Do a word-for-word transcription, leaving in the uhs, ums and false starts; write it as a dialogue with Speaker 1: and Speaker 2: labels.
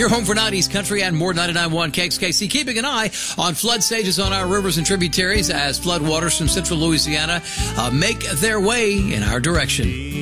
Speaker 1: Your home for nineties country and more. Ninety-nine point one K X K C. Keeping an eye on flood stages on our rivers and tributaries as flood waters from central Louisiana uh, make their way in our direction.